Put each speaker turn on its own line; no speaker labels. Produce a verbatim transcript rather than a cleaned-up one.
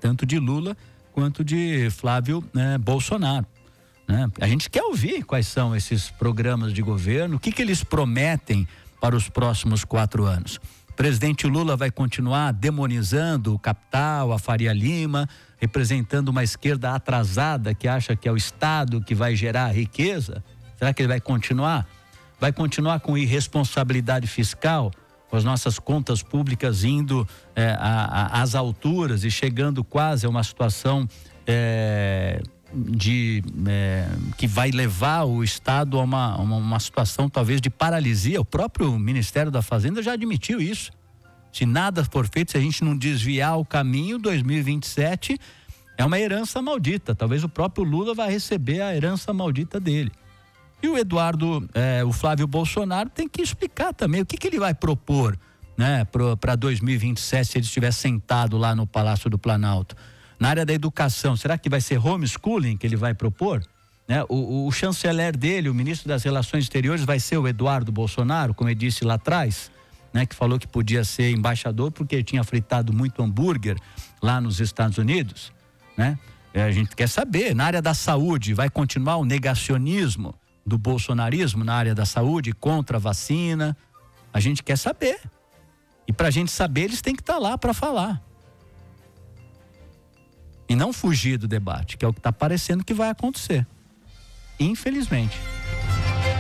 tanto de Lula quanto de Flávio né, Bolsonaro. Né? A gente quer ouvir quais são esses programas de governo, o que, que eles prometem para os próximos quatro anos. O presidente Lula vai continuar demonizando o capital, a Faria Lima, representando uma esquerda atrasada que acha que é o Estado que vai gerar riqueza? Será que ele vai continuar? Vai continuar com irresponsabilidade fiscal, com as nossas contas públicas indo é, a, a, às alturas e chegando quase a uma situação é, de, é, que vai levar o Estado a uma, uma, uma situação talvez de paralisia? O próprio Ministério da Fazenda já admitiu isso. Se nada for feito, se a gente não desviar o caminho, dois mil e vinte e sete é uma herança maldita. Talvez o próprio Lula vai receber a herança maldita dele. E o Eduardo, eh, o Flávio Bolsonaro tem que explicar também o que, que ele vai propor, né, para dois mil e vinte e sete, se ele estiver sentado lá no Palácio do Planalto. Na área da educação, será que vai ser homeschooling que ele vai propor? Né? O, o chanceler dele, o ministro das Relações Exteriores, vai ser o Eduardo Bolsonaro, como ele disse lá atrás, né, que falou que podia ser embaixador porque ele tinha fritado muito hambúrguer lá nos Estados Unidos, né? É, a gente quer saber, na área da saúde, vai continuar o negacionismo do bolsonarismo na área da saúde contra a vacina? A gente quer saber. E para a gente saber, eles têm que estar lá para falar. E não fugir do debate, que é o que está parecendo que vai acontecer. Infelizmente.